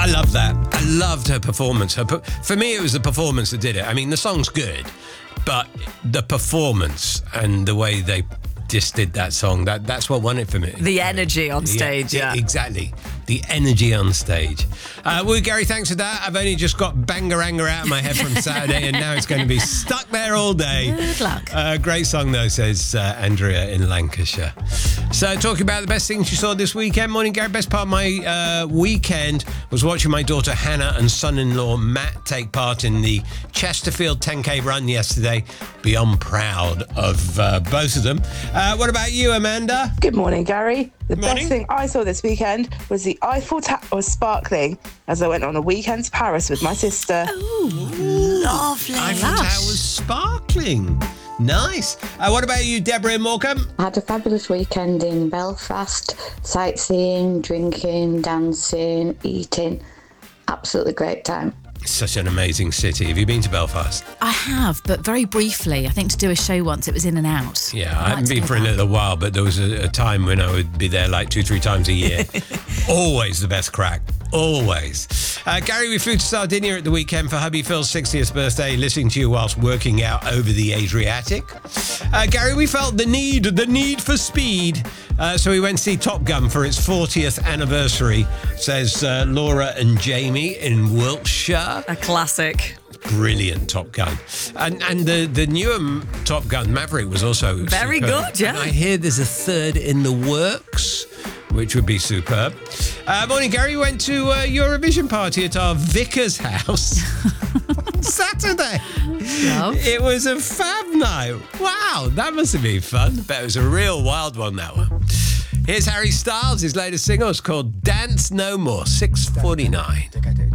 I love that. I loved her performance. For me, it was the performance that did it. I mean, the song's good, but the performance and the way they just did that song, that's what won it for me. The energy on stage, yeah. Exactly. The energy on stage. Well, Gary, thanks for that. I've only just got Bangaranga out of my head from Saturday, and now it's going to be stuck there all day. Good luck. Great song, though, says Andrea in Lancashire. So, talking about the best things you saw this weekend. Morning, Gary. Best part of my weekend was watching my daughter Hannah and son-in-law Matt take part in the Chesterfield 10K run yesterday. Beyond proud of both of them. What about you, Amanda? Good morning, Gary. The Morning. best thing I saw this weekend was the Eiffel Tower was sparkling as I went on a weekend to Paris with my sister. Ooh, lovely. Eiffel Tower was sparkling. Nice. What about you, Deborah in Morecambe? I had a fabulous weekend in Belfast, sightseeing, drinking, dancing, eating. Absolutely great time. Such an amazing city. Have you been to Belfast? I have, but very briefly. I think to do a show once. It was in and out. Yeah, I haven't been for a little while, but there was a time when I would be there like 2-3 times a year. Always the best crack. Always. Gary, we flew to Sardinia at the weekend for hubby Phil's 60th birthday, listening to you whilst working out over the Adriatic. Gary, we felt the need for speed. So we went to see Top Gun for its 40th anniversary, says Laura and Jamie in Wiltshire. A classic. Brilliant Top Gun. And the newer Top Gun Maverick was also Very superb. good, yeah. And I hear there's a third in the works, which would be superb. Morning, Gary. We went to Eurovision party at our vicar's house on Saturday. Love. It was a fab night. Wow, that must have been fun. Bet it was a real wild one, that one. Here's Harry Styles. His latest single is called Dance No More, 6:49.